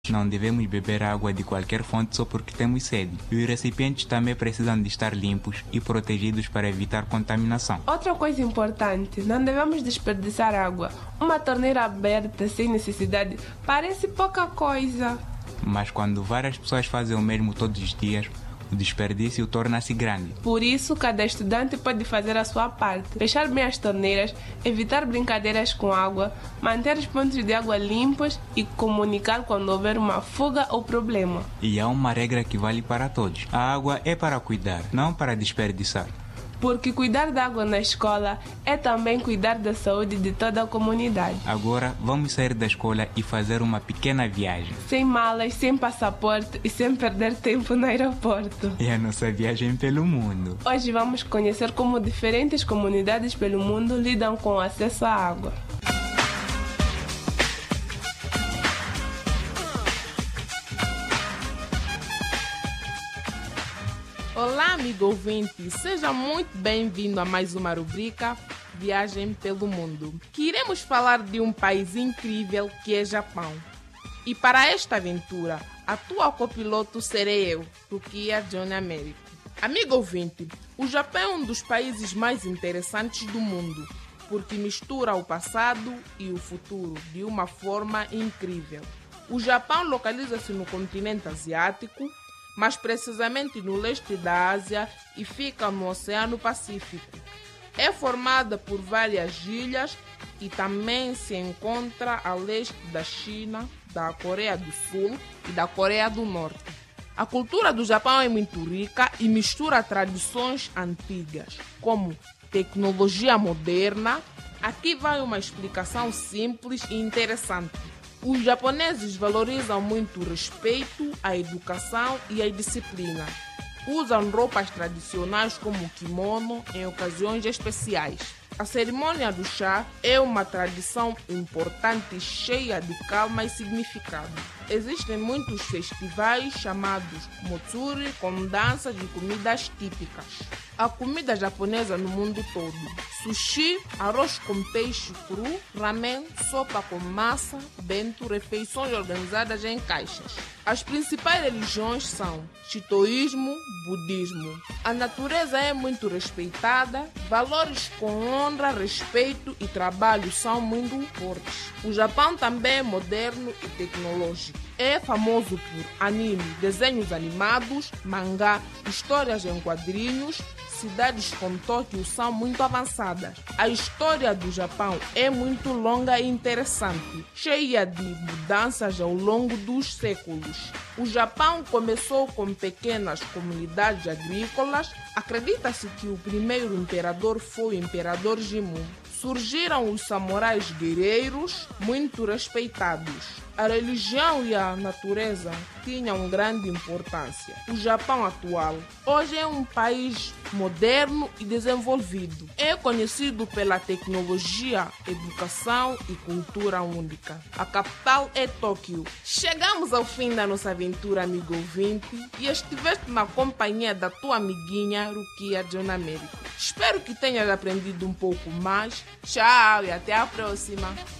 Não devemos beber água de qualquer fonte só porque temos sede. E os recipientes também precisam de estar limpos e protegidos para evitar contaminação. Outra coisa importante, não devemos desperdiçar água. Uma torneira aberta sem necessidade parece pouca coisa. Mas quando várias pessoas fazem o mesmo todos os dias, o desperdício torna-se grande. Por isso, cada estudante pode fazer a sua parte. Fechar bem as torneiras, evitar brincadeiras com água, manter os pontos de água limpos e comunicar quando houver uma fuga ou problema. E há uma regra que vale para todos. A água é para cuidar, não para desperdiçar. Porque cuidar da água na escola é também cuidar da saúde de toda a comunidade. Agora vamos sair da escola e fazer uma pequena viagem. Sem malas, sem passaporte e sem perder tempo no aeroporto. É a nossa viagem pelo mundo. Hoje vamos conhecer como diferentes comunidades pelo mundo lidam com o acesso à água. Olá, amigo ouvinte, seja muito bem-vindo a mais uma rubrica Viagem pelo Mundo, que iremos falar de um país incrível que é Japão. E para esta aventura, a tua copiloto serei eu, Rukia Johnny Américo. Amigo ouvinte, o Japão é um dos países mais interessantes do mundo, porque mistura o passado e o futuro de uma forma incrível. O Japão localiza-se no continente asiático, mais precisamente no leste da Ásia, e fica no Oceano Pacífico. É formada por várias ilhas e também se encontra a leste da China, da Coreia do Sul e da Coreia do Norte. A cultura do Japão é muito rica e mistura tradições antigas, como tecnologia moderna. Aqui vai uma explicação simples e interessante. Os japoneses valorizam muito o respeito, a educação e a disciplina. Usam roupas tradicionais como kimono em ocasiões especiais. A cerimônia do chá é uma tradição importante e cheia de calma e significado. Existem muitos festivais chamados Motsuri com danças e comidas típicas. A comida japonesa no mundo todo: sushi, arroz com peixe cru, ramen, sopa com massa, bento, refeições organizadas em caixas. As principais religiões são shintoísmo, budismo. A natureza é muito respeitada, valores com honra, respeito e trabalho são muito fortes. O Japão também é moderno e tecnológico. É famoso por anime, desenhos animados, mangá, histórias em quadrinhos. Cidades como Tóquio são muito avançadas. A história do Japão é muito longa e interessante, cheia de mudanças ao longo dos séculos. O Japão começou com pequenas comunidades agrícolas. Acredita-se que o primeiro imperador foi o imperador Jimmu. Surgiram os samurais guerreiros, muito respeitados. A religião e a natureza tinham grande importância. O Japão atual hoje é um país moderno e desenvolvido. É conhecido pela tecnologia, educação e cultura única. A capital é Tóquio. Chegamos ao fim da nossa aventura, amigo ouvinte, e estiveste na companhia da tua amiguinha Rukia Johnny Américo. Espero que tenhas aprendido um pouco mais. Tchau e até a próxima!